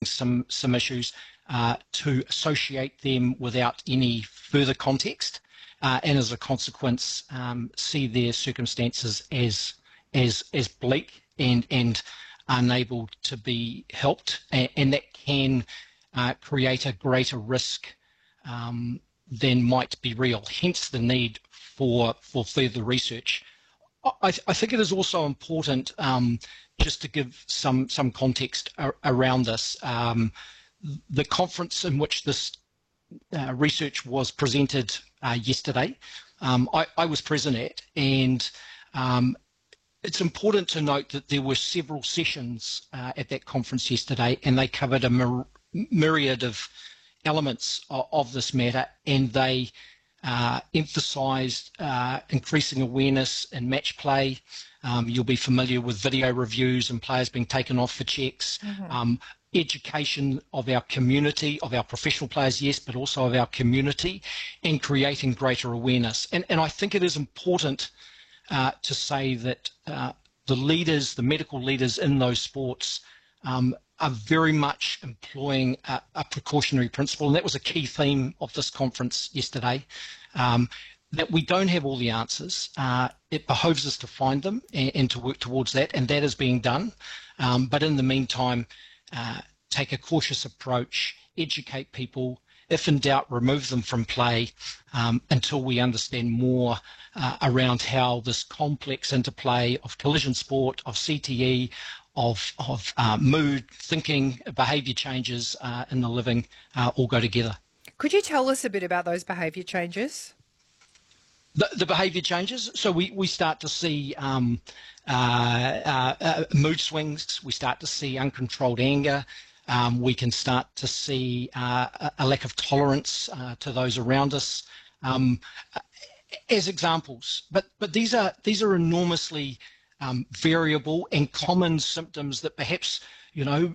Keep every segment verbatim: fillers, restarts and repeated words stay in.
some some issues uh, to associate them without any further context, uh, and as a consequence, um, see their circumstances as as as bleak and and unable to be helped, and, and that can uh, create a greater risk um, than might be real. Hence the need for for further research. I, I think it is also important um, just to give some some context ar around this. Um, the conference in which this uh, research was presented uh, yesterday, um, I, I was present at, and um, it's important to note that there were several sessions uh, at that conference yesterday, and they covered a myr myriad of elements of, of this matter, and they uh, emphasised uh, increasing awareness in match play. Um, you'll be familiar with video reviews and players being taken off for checks. Mm-hmm. um, education of our community, of our professional players, yes, but also of our community, and creating greater awareness. And, and I think it is important Uh, to say that uh, the leaders, the medical leaders in those sports um, are very much employing a, a precautionary principle, and that was a key theme of this conference yesterday, um, that we don't have all the answers. Uh, it behoves us to find them and, and to work towards that, and that is being done. Um, but in the meantime, uh, take a cautious approach, educate people. If in doubt, remove them from play um, until we understand more uh, around how this complex interplay of collision sport, of C T E, of, of uh, mood, thinking, behaviour changes uh, in the living uh, all go together. Could you tell us a bit about those behaviour changes? The, the behaviour changes, so we, we start to see um, uh, uh, uh, mood swings, we start to see uncontrolled anger. Um, we can start to see uh, a lack of tolerance uh, to those around us, um, as examples. But but these are these are enormously um, variable and common symptoms that perhaps, you know,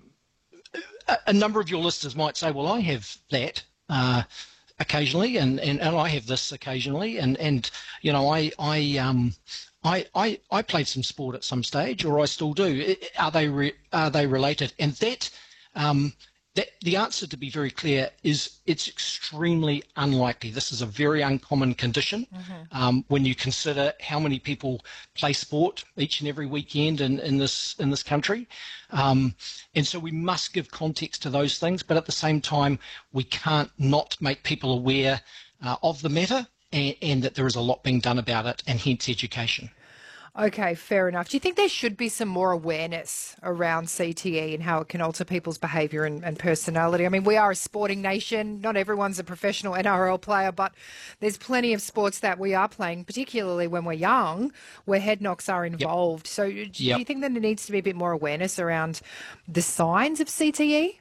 a, a number of your listeners might say, well, I have that uh, occasionally, and, and, and I have this occasionally, and and you know, I I um. I, I, I played some sport at some stage, or I still do. Are they re, are they related? And that Um, that, the answer, to be very clear, is it's extremely unlikely. This is a very uncommon condition. Mm-hmm. um, when you consider how many people play sport each and every weekend in, in this in this country. Um, and so we must give context to those things, but at the same time, we can't not make people aware uh, of the matter, and, and that there is a lot being done about it, and hence education. Okay, fair enough. Do you think there should be some more awareness around C T E and how it can alter people's behaviour and, and personality? I mean, we are a sporting nation. Not everyone's a professional N R L player, but there's plenty of sports that we are playing, particularly when we're young, where head knocks are involved. Yep. So do yep. you think that there needs to be a bit more awareness around the signs of C T E?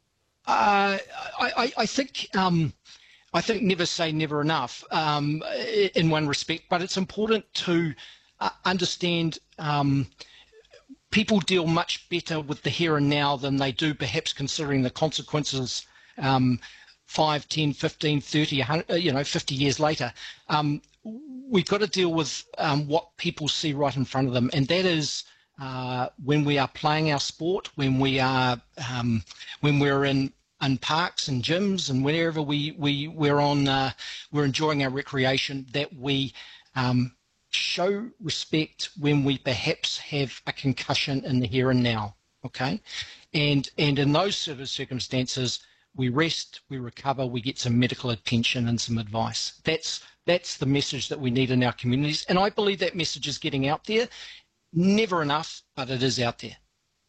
Uh, I, I, I think... Um... I think never say never enough um, in one respect, but it's important to uh, understand um, people deal much better with the here and now than they do perhaps considering the consequences um, five, ten, fifteen, thirty, you know, fifty years later. Um, we've got to deal with um, what people see right in front of them, and that is uh, when we are playing our sport, when we are, um, when we're in and parks and gyms and wherever we, we, we're on, uh, we're enjoying our recreation, that we um, show respect when we perhaps have a concussion in the here and now, okay? And, and in those sort of circumstances, we rest, we recover, we get some medical attention and some advice. That's, that's the message that we need in our communities. And I believe that message is getting out there. Never enough, but it is out there.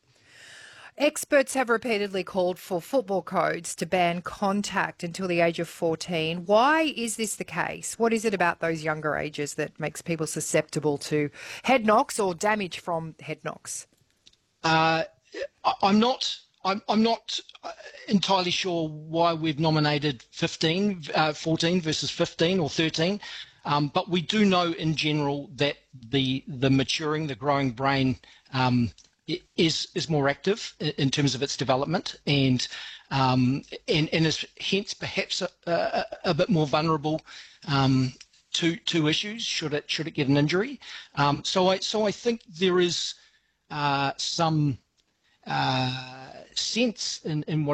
Experts have repeatedly called for football codes to ban contact until the age of fourteen. Why is this the case? What is it about those younger ages that makes people susceptible to head knocks or damage from head knocks? Uh, I'm not. I'm, I'm not entirely sure why we've nominated fifteen, uh, fourteen versus fifteen or thirteen. Um, but we do know in general that the the maturing, the growing brain um, is is more active in terms of its development, and um, and, and is hence perhaps a, a, a bit more vulnerable um, to to issues should it should it get an injury. Um, so I so I think there is uh, some uh, sense in in what